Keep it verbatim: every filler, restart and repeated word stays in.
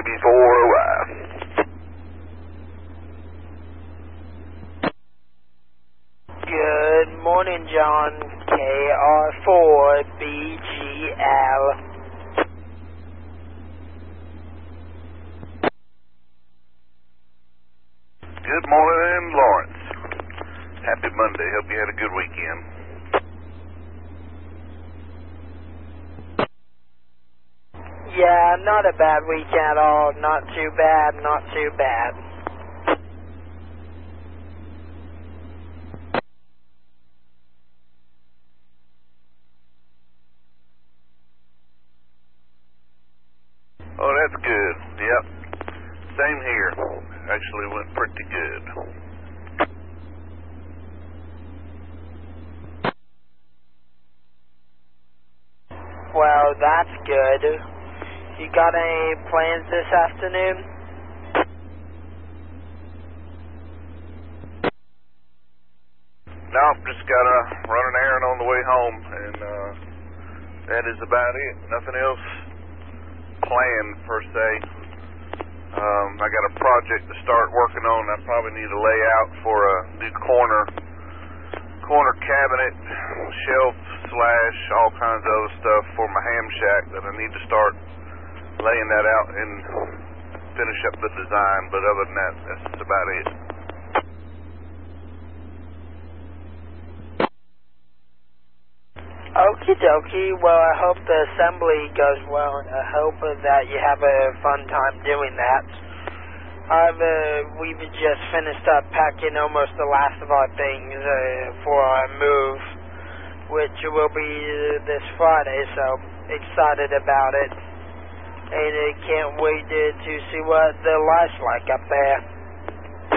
before a while. Good morning, John. K R four B G L. Good morning, Lawrence. Happy Monday. Hope you had a good weekend. Yeah, not a bad week at all. Not too bad, not too bad. Oh, that's good. Yep. Same here. Actually went pretty good. Well, that's good. You got any plans this afternoon? No, just gotta run an errand on the way home, and uh, that is about it. Nothing else planned per se. Um, I got a project to start working on. I probably need a layout for a new corner, corner cabinet, shelf slash all kinds of other stuff for my ham shack that I need to start laying that out and finish up the design. But other than that, that's about it. Okie dokie. Well, I hope the assembly goes well, and I hope that you have a fun time doing that. I've, uh, we've just finished up packing almost the last of our things uh, for our move, which will be uh, this Friday, so excited about it. And I can't wait to, to see what the life's like up there.